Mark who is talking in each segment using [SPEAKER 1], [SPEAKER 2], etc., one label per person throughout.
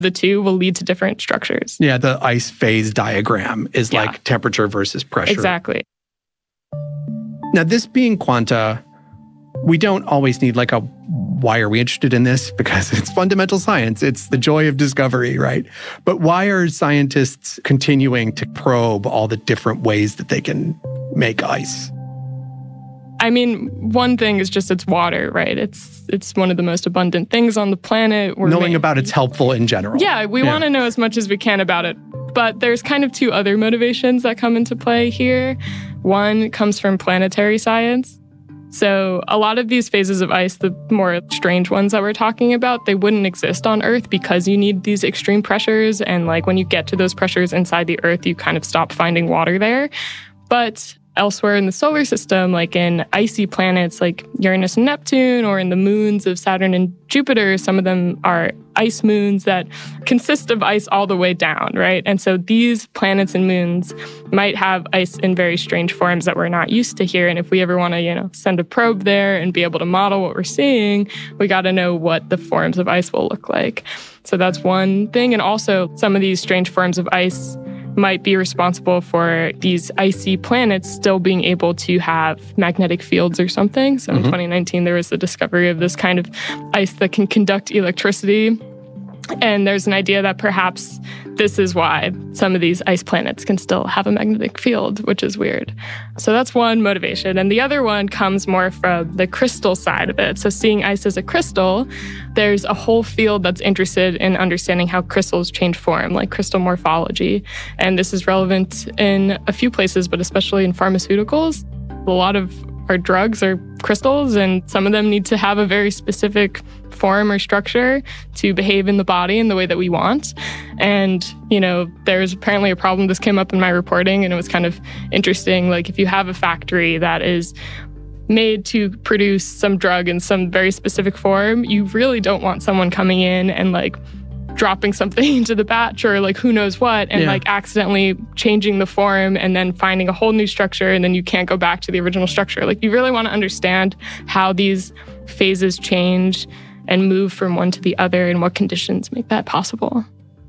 [SPEAKER 1] the two will lead to different structures.
[SPEAKER 2] Yeah, the ice phase diagram is
[SPEAKER 1] Yeah.
[SPEAKER 2] like temperature versus pressure.
[SPEAKER 1] Exactly.
[SPEAKER 2] Now, this being quanta, we don't always need like a why are we interested in this? Because it's fundamental science. It's the joy of discovery, right? But why are scientists continuing to probe all the different ways that they can make ice?
[SPEAKER 1] I mean, one thing is just it's water, right? It's one of the most abundant things on the planet.
[SPEAKER 2] Knowing about it's helpful in general.
[SPEAKER 1] Yeah, we want to know as much as we can about it. But there's kind of two other motivations that come into play here. One comes from planetary science. So a lot of these phases of ice, the more strange ones that we're talking about, they wouldn't exist on Earth because you need these extreme pressures. And like when you get to those pressures inside the Earth, you kind of stop finding water there. But elsewhere in the solar system, like in icy planets like Uranus and Neptune, or in the moons of Saturn and Jupiter, some of them are ice moons that consist of ice all the way down, right? And so these planets and moons might have ice in very strange forms that we're not used to here. And if we ever want to, send a probe there and be able to model what we're seeing, we got to know what the forms of ice will look like. So that's one thing. And also some of these strange forms of ice might be responsible for these icy planets still being able to have magnetic fields or something. So in 2019, there was the discovery of this kind of ice that can conduct electricity. And there's an idea that perhaps this is why some of these ice planets can still have a magnetic field, which is weird. So that's one motivation. And the other one comes more from the crystal side of it. So seeing ice as a crystal, there's a whole field that's interested in understanding how crystals change form, like crystal morphology. And this is relevant in a few places, but especially in pharmaceuticals. A lot of our drugs are crystals, and some of them need to have a very specific form or structure to behave in the body in the way that we want. And, there's apparently a problem. This came up in my reporting, and it was kind of interesting. Like if you have a factory that is made to produce some drug in some very specific form, you really don't want someone coming in and like dropping something into the batch or like who knows what and like accidentally changing the form and then finding a whole new structure, and then you can't go back to the original structure. Like you really want to understand how these phases change and move from one to the other and what conditions make that possible.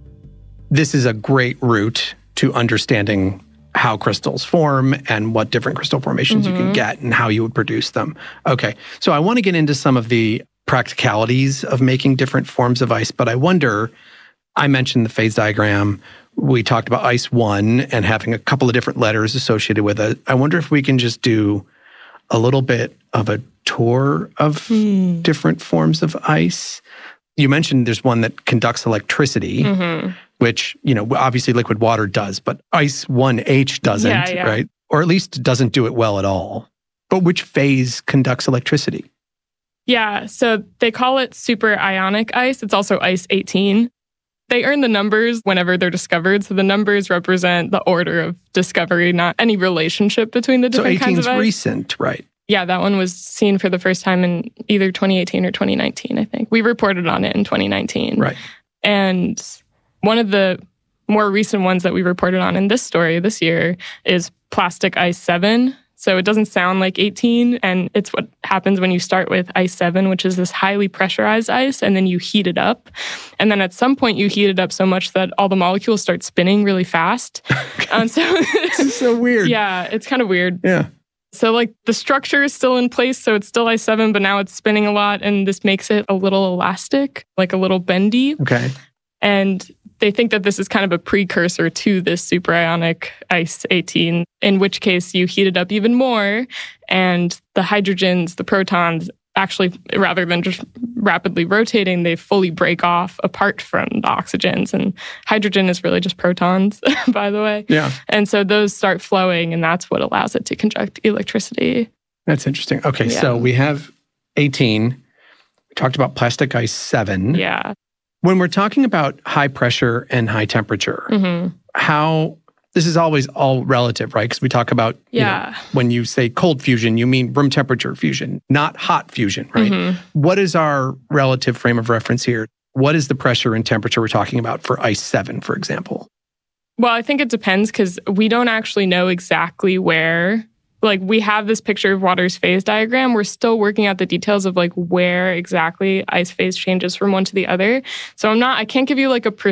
[SPEAKER 2] This is a great route to understanding how crystals form and what different crystal formations you can get and how you would produce them. Okay, so I want to get into some of the practicalities of making different forms of ice, but I wonder, I mentioned the phase diagram. We talked about ice 1 and having a couple of different letters associated with it. I wonder if we can just do a little bit of a tour of different forms of ice. You mentioned there's one that conducts electricity, which, obviously liquid water does, but ice 1H doesn't, right? Or at least doesn't do it well at all. But which phase conducts electricity?
[SPEAKER 1] Yeah, so they call it superionic ice. It's also ice 18. They earn the numbers whenever they're discovered. So the numbers represent the order of discovery, not any relationship between the different kinds of ice.
[SPEAKER 2] So 18 is recent, right?
[SPEAKER 1] Yeah, that one was seen for the first time in either 2018 or 2019, I think. We reported on it in 2019.
[SPEAKER 2] Right.
[SPEAKER 1] And one of the more recent ones that we reported on in this story this year is plastic ice 7. So it doesn't sound like 18, and it's what happens when you start with ice 7, which is this highly pressurized ice, and then you heat it up. And then at some point you heat it up so much that all the molecules start spinning really fast.
[SPEAKER 2] This is so weird.
[SPEAKER 1] Yeah, it's kind of weird.
[SPEAKER 2] Yeah.
[SPEAKER 1] So like the structure is still in place, so it's still ice 7, but now it's spinning a lot, and this makes it a little elastic, like a little bendy.
[SPEAKER 2] Okay.
[SPEAKER 1] And they think that this is kind of a precursor to this superionic ice 18, in which case you heat it up even more, and the hydrogens, the protons, actually, rather than just rapidly rotating, they fully break off apart from the oxygens. And hydrogen is really just protons, by the way.
[SPEAKER 2] Yeah.
[SPEAKER 1] And so those start flowing, and that's what allows it to conduct electricity.
[SPEAKER 2] That's interesting. Okay, so we have 18. We talked about plastic ice 7.
[SPEAKER 1] Yeah.
[SPEAKER 2] When we're talking about high pressure and high temperature, how, this is always all relative, right? Because we talk about, when you say cold fusion, you mean room temperature fusion, not hot fusion, right? What is our relative frame of reference here? What is the pressure and temperature we're talking about for ice 7, for example?
[SPEAKER 1] Well, I think it depends because we don't actually know exactly where like we have this picture of water's phase diagram. We're still working out the details of like where exactly ice phase changes from one to the other. So I can't give you like a